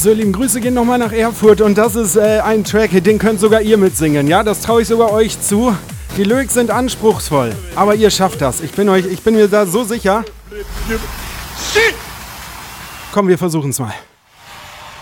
So, lieben Grüße gehen nochmal nach Erfurt und das ist ein Track, den könnt sogar ihr mitsingen, ja? Das traue ich sogar euch zu. Die Lyrics sind anspruchsvoll, aber ihr schafft das. Ich bin mir da so sicher. Komm, wir versuchen es mal.